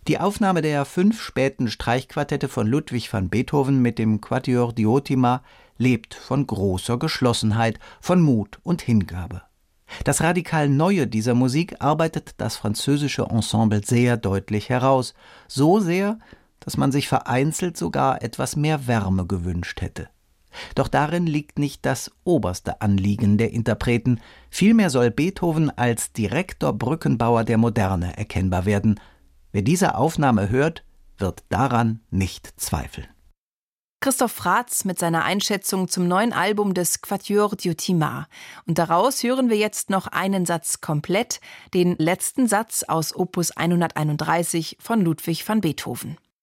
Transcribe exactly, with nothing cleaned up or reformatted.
Die Aufnahme der fünf späten Streichquartette von Ludwig van Beethoven mit dem Quatuor Diotima lebt von großer Geschlossenheit, von Mut und Hingabe. Das radikal Neue dieser Musik arbeitet das französische Ensemble sehr deutlich heraus, so sehr, dass man sich vereinzelt sogar etwas mehr Wärme gewünscht hätte. Doch darin liegt nicht das oberste Anliegen der Interpreten, vielmehr soll Beethoven als direkter Brückenbauer der Moderne erkennbar werden. Wer diese Aufnahme hört, wird daran nicht zweifeln. Christoph Fraatz mit seiner Einschätzung zum neuen Album des Quatuor Diotima. Und daraus hören wir jetzt noch einen Satz komplett, den letzten Satz aus Opus hunderteinunddreißig von Ludwig van Beethoven.